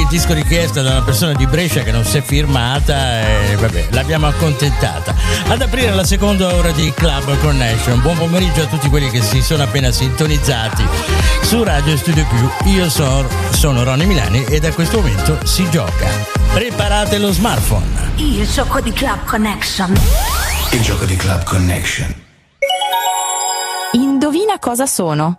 disco richiesta da una persona di Brescia che non si è firmata e vabbè, l'abbiamo accontentata. Ad aprire la seconda ora di Club Connection. Buon pomeriggio a tutti quelli che si sono appena sintonizzati su Radio Studio Più. Io sono Ronny Milani e da questo momento si gioca. Preparate lo smartphone. Il gioco di Club Connection. Il gioco di Club Connection. Indovina cosa sono.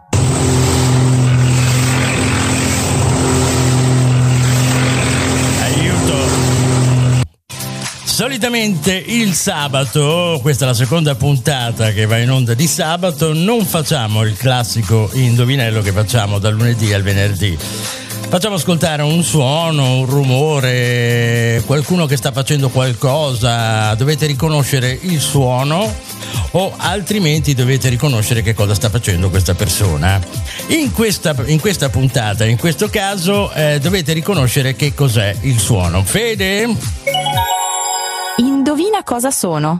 Solitamente il sabato, questa è la seconda puntata che va in onda di sabato, non facciamo il classico indovinello che facciamo dal lunedì al venerdì. Facciamo ascoltare un suono, un rumore, qualcuno che sta facendo qualcosa, dovete riconoscere il suono o altrimenti dovete riconoscere che cosa sta facendo questa persona. In questa puntata, in questo caso, dovete riconoscere che cos'è il suono. Fede? Indovina cosa sono.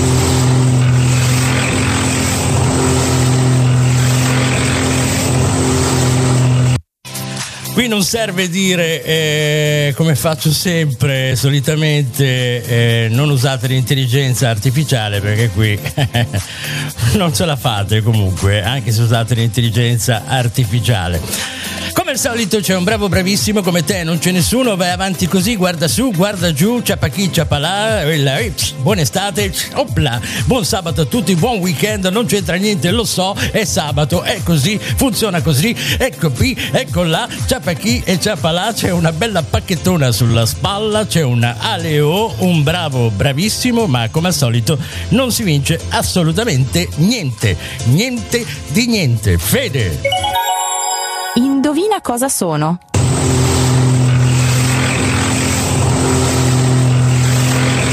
Qui non serve dire come faccio sempre, solitamente non usate l'intelligenza artificiale perché qui non ce la fate comunque, anche se usate l'intelligenza artificiale. Come al solito c'è un bravo bravissimo come te, non c'è nessuno, vai avanti così, guarda su, guarda giù, ciapa qui, ciapa là, buona estate, opla, buon sabato a tutti, buon weekend, non c'entra niente, lo so, è sabato, è così, funziona così, ecco qui, ecco là, ciapa qui e ciapa là, c'è una bella pacchettona sulla spalla, c'è una Aleo, un bravo bravissimo, ma come al solito non si vince assolutamente niente di niente. Fede? Indovina cosa sono.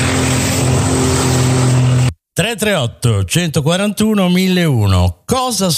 (338 141 1001) Cosa